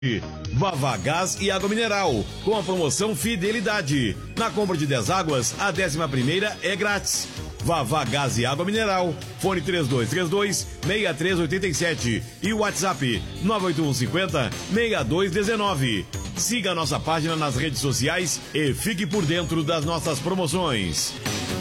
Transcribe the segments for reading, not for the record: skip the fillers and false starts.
Vavá Gás e Água Mineral, com a promoção Fidelidade. Na compra de 10 águas, a 11ª é grátis. Vavá Gás e Água Mineral, fone 3232-6387 e WhatsApp 98150-6219. Siga a nossa página nas redes sociais e fique por dentro das nossas promoções.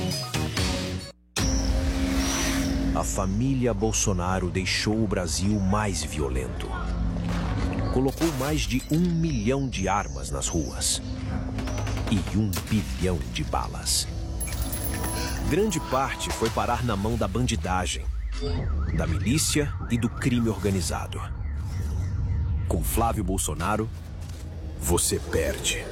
A família Bolsonaro deixou o Brasil mais violento. Colocou mais de 1 milhão de armas nas ruas e 1 bilhão de balas. Grande parte foi parar na mão da bandidagem, da milícia e do crime organizado. Com Flávio Bolsonaro, você perde.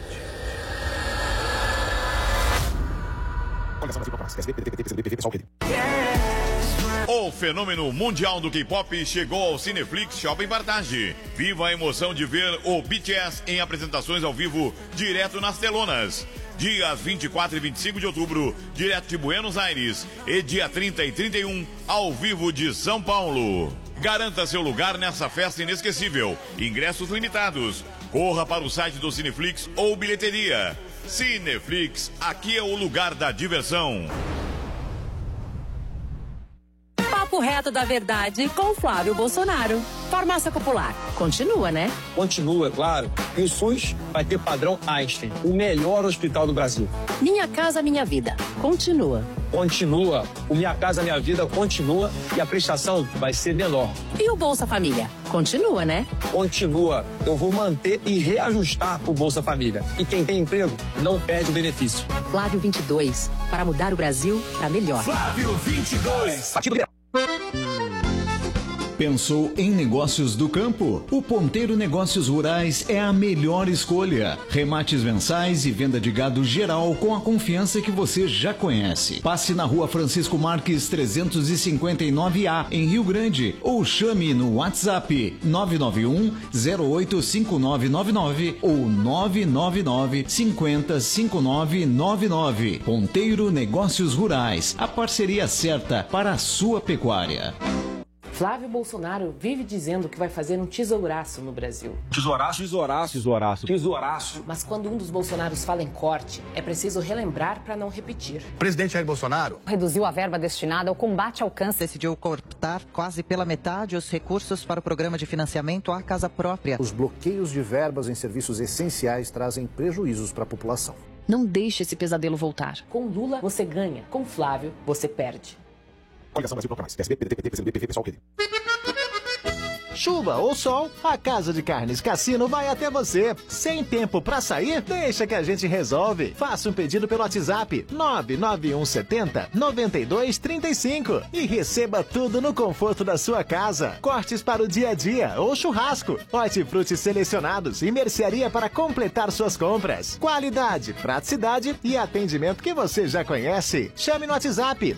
O fenômeno mundial do K-pop chegou ao Cineflix Shopping Partage. Viva a emoção de ver o BTS em apresentações ao vivo, direto nas telonas. Dias 24 e 25 de outubro, direto de Buenos Aires. E dia 30 e 31, ao vivo de São Paulo. Garanta seu lugar nessa festa inesquecível. Ingressos limitados. Corra para o site do Cineflix ou bilheteria. Cineflix, aqui é o lugar da diversão. Papo reto da verdade com Flávio Bolsonaro. Farmácia Popular. Continua, né? Continua, claro. E o SUS vai ter padrão Einstein, o melhor hospital do Brasil. Minha Casa Minha Vida. Continua. Continua. O Minha Casa Minha Vida continua e a prestação vai ser menor. E o Bolsa Família? Continua, né? Continua. Eu vou manter e reajustar o Bolsa Família. E quem tem emprego não perde o benefício. Flávio 22. Para mudar o Brasil para melhor. Flávio 22. Partido Liberal. Pensou em negócios do campo? O Ponteiro Negócios Rurais é a melhor escolha. Remates mensais e venda de gado geral com a confiança que você já conhece. Passe na Rua Francisco Marques 359A, em Rio Grande, ou chame no WhatsApp 991-085999 ou 999-505999. Ponteiro Negócios Rurais, a parceria certa para a sua pecuária. Flávio Bolsonaro vive dizendo que vai fazer um tesouraço no Brasil. Tesouraço? Tesouraço, tesouraço. Tesouraço. Mas quando um dos Bolsonaros fala em corte, é preciso relembrar para não repetir. O presidente Jair Bolsonaro reduziu a verba destinada ao combate ao câncer. Decidiu cortar quase pela metade os recursos para o programa de financiamento à casa própria. Os bloqueios de verbas em serviços essenciais trazem prejuízos para a população. Não deixe esse pesadelo voltar. Com Lula, você ganha. Com Flávio, você perde. Coligação Brasil Proclamais. PSB, PDT, PCdoB, PSOL, PD. Chuva ou sol, a Casa de Carnes Cassino vai até você. Sem tempo pra sair? Deixa que a gente resolve. Faça um pedido pelo WhatsApp 99170-9235 e receba tudo no conforto da sua casa. Cortes para o dia a dia ou churrasco, hortifrutis selecionados e mercearia para completar suas compras. Qualidade, praticidade e atendimento que você já conhece. Chame no WhatsApp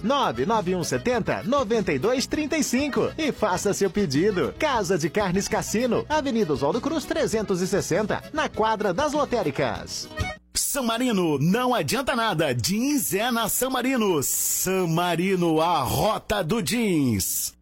99170-9235 e faça seu pedido. Casa de Carnes Cassino, Avenida Oswaldo Cruz 360, na quadra das lotéricas. San Marino, não adianta nada, jeans é na San Marino. San Marino, a rota do jeans.